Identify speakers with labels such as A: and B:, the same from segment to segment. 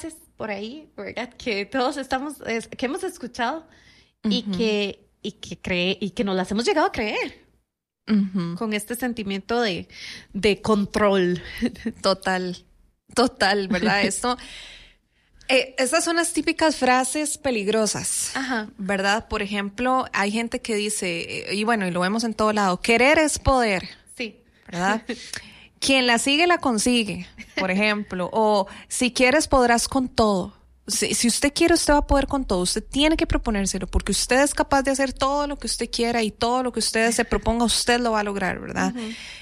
A: frases por ahí, ¿verdad? Que todos que hemos escuchado y que nos las hemos llegado a creer con este sentimiento de control.
B: Total, ¿verdad? Estas son las típicas frases peligrosas, ¿verdad? Por ejemplo, hay gente que dice, y bueno, y lo vemos en todo lado, querer es poder.
A: Sí.
B: ¿Verdad? Quien la sigue, la consigue, por ejemplo. O si quieres, podrás con todo. Si usted quiere, usted va a poder con todo. Usted tiene que proponérselo porque usted es capaz de hacer todo lo que usted quiera y todo lo que usted se proponga, usted lo va a lograr, ¿verdad?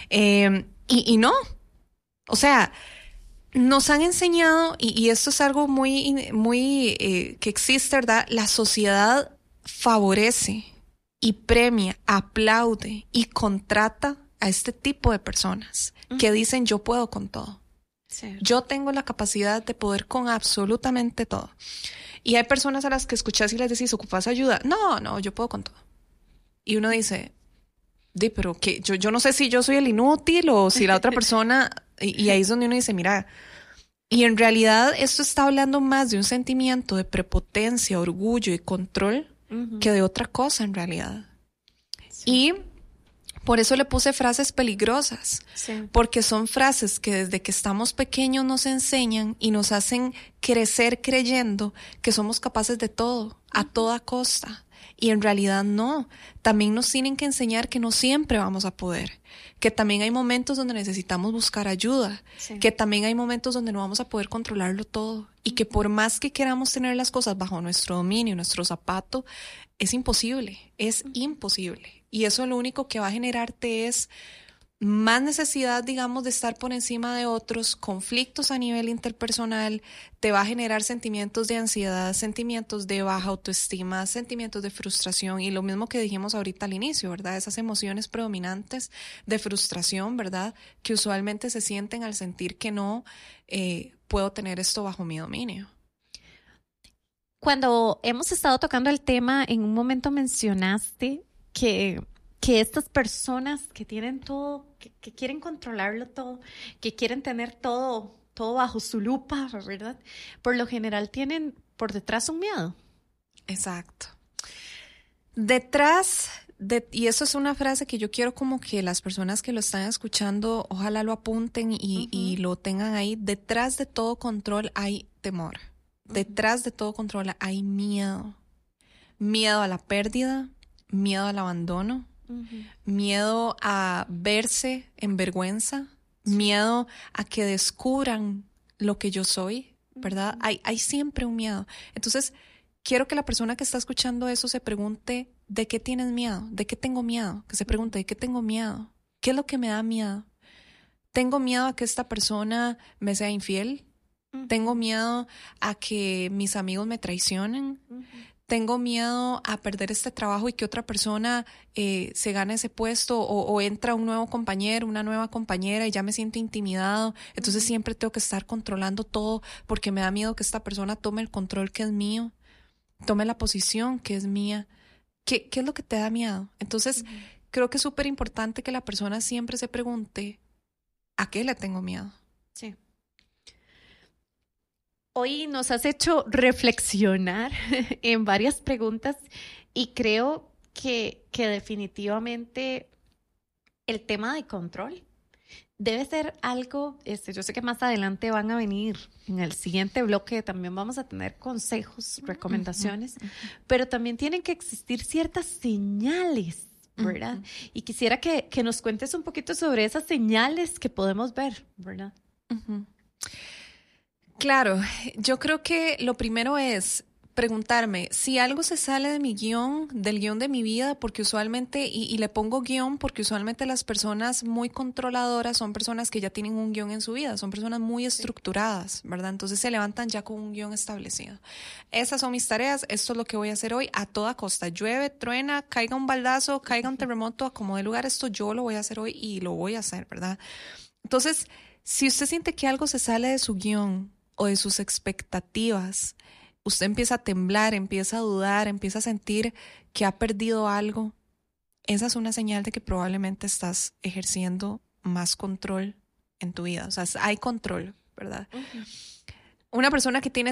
B: Y no. O sea, nos han enseñado, y esto es algo muy que existe, ¿verdad? La sociedad favorece y premia, aplaude y contrata a este tipo de personas que dicen yo puedo con todo. Sí. Yo tengo la capacidad de poder con absolutamente todo. Y hay personas a las que escuchas y les decís, ¿ocupas ayuda? No, yo puedo con todo. Y uno dice, pero que yo no sé si yo soy el inútil o si la otra persona, y ahí es donde uno dice, mira, y en realidad esto está hablando más de un sentimiento de prepotencia, orgullo y control que de otra cosa en realidad. Sí. Y por eso le puse frases peligrosas, porque son frases que desde que estamos pequeños nos enseñan y nos hacen crecer creyendo que somos capaces de todo, a toda costa. Y en realidad no. También nos tienen que enseñar que no siempre vamos a poder, que también hay momentos donde necesitamos buscar ayuda, que también hay momentos donde no vamos a poder controlarlo todo y que por más que queramos tener las cosas bajo nuestro dominio, nuestro zapato, es imposible, es imposible. Y eso lo único que va a generarte es más necesidad, digamos, de estar por encima de otros, conflictos a nivel interpersonal, te va a generar sentimientos de ansiedad, sentimientos de baja autoestima, sentimientos de frustración y lo mismo que dijimos ahorita al inicio, ¿verdad? Esas emociones predominantes de frustración, ¿verdad? Que usualmente se sienten al sentir que no puedo tener esto bajo mi dominio.
A: Cuando hemos estado tocando el tema, en un momento mencionaste que estas personas que tienen todo, que quieren controlarlo todo, que quieren tener todo bajo su lupa, ¿verdad? Por lo general tienen por detrás un miedo.
B: Exacto. Y eso es una frase que yo quiero como que las personas que lo están escuchando, ojalá lo apunten y lo tengan ahí. Detrás de todo control hay temor. Detrás de todo control hay miedo. Miedo a la pérdida, miedo al abandono, miedo a verse en vergüenza, miedo a que descubran lo que yo soy, ¿verdad? Hay siempre un miedo. Entonces, quiero que la persona que está escuchando eso se pregunte, ¿de qué tienes miedo? ¿De qué tengo miedo? Que se pregunte, ¿de qué tengo miedo? ¿Qué es lo que me da miedo? ¿Tengo miedo a que esta persona me sea infiel? ¿Tengo miedo a que mis amigos me traicionen? Tengo miedo a perder este trabajo y que otra persona se gane ese puesto o entra un nuevo compañero, una nueva compañera y ya me siento intimidado. Entonces siempre tengo que estar controlando todo porque me da miedo que esta persona tome el control que es mío, tome la posición que es mía. ¿Qué es lo que te da miedo? Entonces creo que es súper importante que la persona siempre se pregunte, ¿a qué le tengo miedo?
A: Sí. Hoy nos has hecho reflexionar en varias preguntas y creo que definitivamente el tema de control debe ser algo, yo sé que más adelante van a venir en el siguiente bloque, también vamos a tener consejos, recomendaciones, pero también tienen que existir ciertas señales, ¿verdad? Y quisiera que nos cuentes un poquito sobre esas señales que podemos ver, ¿verdad?
B: Claro, yo creo que lo primero es preguntarme si algo se sale de mi guión, del guión de mi vida, porque usualmente, y le pongo guión porque usualmente las personas muy controladoras son personas que ya tienen un guión en su vida, son personas muy estructuradas, ¿verdad? Entonces se levantan ya con un guión establecido. Esas son mis tareas, esto es lo que voy a hacer hoy a toda costa. Llueve, truena, caiga un baldazo, caiga un terremoto, acomode lugar, esto yo lo voy a hacer hoy y lo voy a hacer, ¿verdad? Entonces, si usted siente que algo se sale de su guión o de sus expectativas, usted empieza a temblar, empieza a dudar, empieza a sentir que ha perdido algo, esa es una señal de que probablemente estás ejerciendo más control en tu vida. O sea, hay control, ¿verdad? Una persona que tiene